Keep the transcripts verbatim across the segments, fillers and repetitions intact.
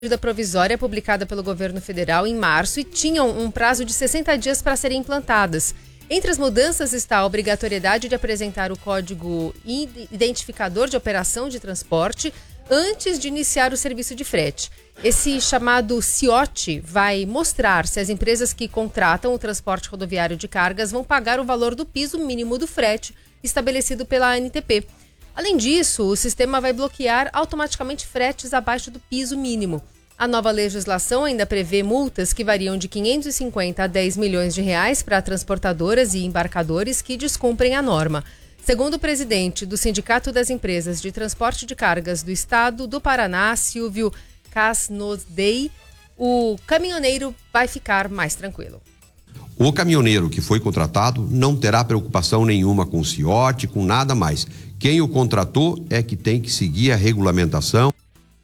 medida provisória publicada pelo governo federal em março e tinham um prazo de sessenta dias para serem implantadas. Entre as mudanças está a obrigatoriedade de apresentar o código identificador de operação de transporte antes de iniciar o serviço de frete. Esse chamado C I O T vai mostrar se as empresas que contratam o transporte rodoviário de cargas vão pagar o valor do piso mínimo do frete estabelecido pela A N T P. Além disso, o sistema vai bloquear automaticamente fretes abaixo do piso mínimo. A nova legislação ainda prevê multas que variam de quinhentos e cinquenta a dez milhões de reais para transportadoras e embarcadores que descumprem a norma. Segundo o presidente do Sindicato das Empresas de Transporte de Cargas do Estado do Paraná, Silvio Casnodei, o caminhoneiro vai ficar mais tranquilo. O caminhoneiro que foi contratado não terá preocupação nenhuma com o C I O T, com nada mais. Quem o contratou é que tem que seguir a regulamentação.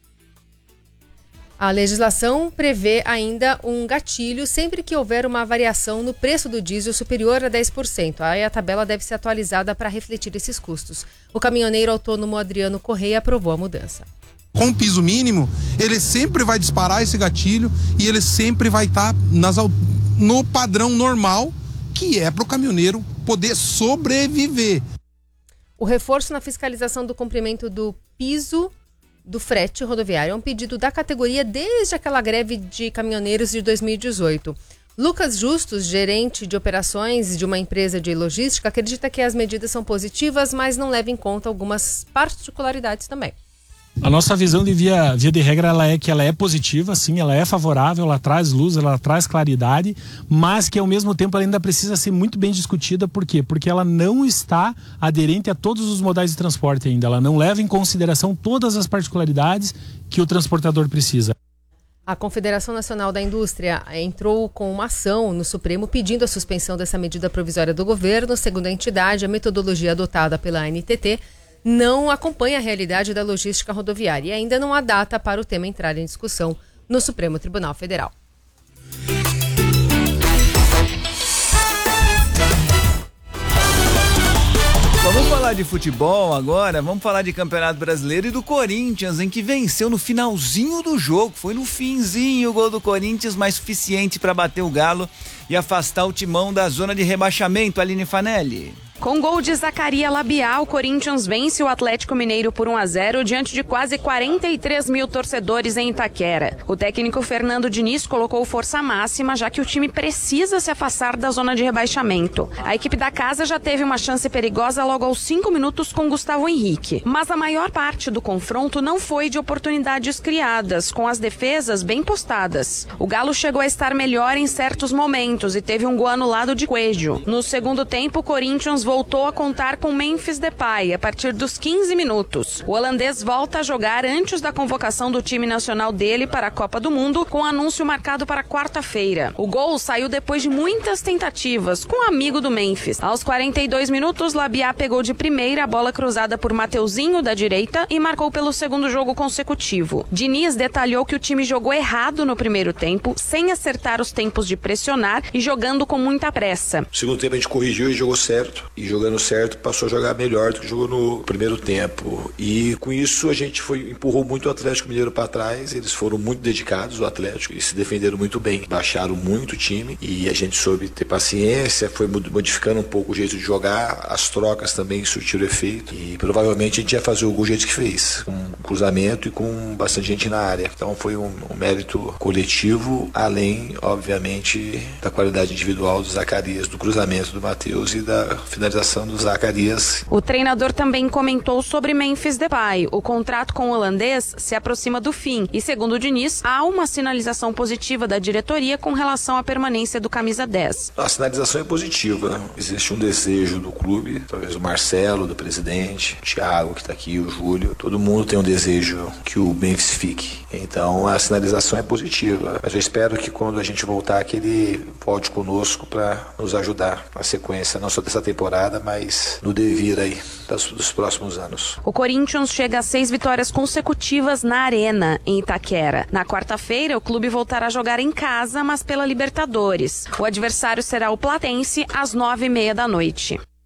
A legislação prevê ainda um gatilho sempre que houver uma variação no preço do diesel superior a dez por cento. Aí a tabela deve ser atualizada para refletir esses custos. O caminhoneiro autônomo Adriano Correia aprovou a mudança. Com o piso mínimo, ele sempre vai disparar esse gatilho e ele sempre vai estar nas, no padrão normal, que é para o caminhoneiro poder sobreviver. O reforço na fiscalização do cumprimento do piso do frete rodoviário é um pedido da categoria desde aquela greve de caminhoneiros de dois mil e dezoito. Lucas Justus, gerente de operações de uma empresa de logística, acredita que as medidas são positivas, mas não leva em conta algumas particularidades também. A nossa visão de via, via de regra ela é que ela é positiva, sim, ela é favorável, ela traz luz, ela traz claridade, mas que ao mesmo tempo ela ainda precisa ser muito bem discutida. Por quê? Porque ela não está aderente a todos os modais de transporte ainda, ela não leva em consideração todas as particularidades que o transportador precisa. A Confederação Nacional da Indústria entrou com uma ação no Supremo pedindo a suspensão dessa medida provisória do governo. Segundo a entidade, a metodologia adotada pela A N T T não acompanha a realidade da logística rodoviária e ainda não há data para o tema entrar em discussão no Supremo Tribunal Federal. Vamos falar de futebol agora, vamos falar de Campeonato Brasileiro e do Corinthians, em que venceu no finalzinho do jogo, foi no finzinho o gol do Corinthians, mais suficiente para bater o Galo e afastar o Timão da zona de rebaixamento. Aline Fanelli. Com gol de Zacarias Labial, o Corinthians vence o Atlético Mineiro por um a zero diante de quase quarenta e três mil torcedores em Itaquera. O técnico Fernando Diniz colocou força máxima, já que o time precisa se afastar da zona de rebaixamento. A equipe da casa já teve uma chance perigosa logo aos cinco minutos com Gustavo Henrique. Mas a maior parte do confronto não foi de oportunidades criadas, com as defesas bem postadas. O Galo chegou a estar melhor em certos momentos e teve um gol anulado de Coelho. No segundo tempo, o Corinthians voltou a contar com Memphis Depay a partir dos quinze minutos. O holandês volta a jogar antes da convocação do time nacional dele para a Copa do Mundo, com anúncio marcado para quarta-feira. O gol saiu depois de muitas tentativas, com um amigo do Memphis. Aos quarenta e dois minutos, Labiá pegou de primeira a bola cruzada por Mateuzinho da direita e marcou pelo segundo jogo consecutivo. Diniz detalhou que o time jogou errado no primeiro tempo, sem acertar os tempos de pressionar e jogando com muita pressa. No segundo tempo a gente corrigiu e jogou certo. E jogando certo, passou a jogar melhor do que jogou no primeiro tempo. E com isso a gente foi, empurrou muito o Atlético Mineiro para trás. Eles foram muito dedicados, o Atlético, e se defenderam muito bem. Baixaram muito o time e a gente soube ter paciência, foi modificando um pouco o jeito de jogar. As trocas também surtiram efeito. E provavelmente a gente ia fazer o gol do jeito que fez, com cruzamento e com bastante gente na área. Então foi um, um mérito coletivo, além, obviamente, da qualidade individual do Zacarias, do cruzamento do Matheus e da finalização do Zacarias. O treinador também comentou sobre Memphis Depay. O contrato com o holandês se aproxima do fim e, segundo o Diniz, há uma sinalização positiva da diretoria com relação à permanência do camisa dez. A sinalização é positiva. Existe um desejo do clube, talvez o Marcelo, do presidente, o Thiago que está aqui, o Júlio, todo mundo tem um desejo que o Memphis fique. Então a sinalização é positiva. Mas eu espero que quando a gente voltar, que ele volte conosco para nos ajudar na sequência, não só dessa temporada, mas no devir aí dos, dos próximos anos. O Corinthians chega a seis vitórias consecutivas na Arena, em Itaquera. Na quarta-feira, o clube voltará a jogar em casa, mas pela Libertadores. O adversário será o Platense, às nove e meia da noite.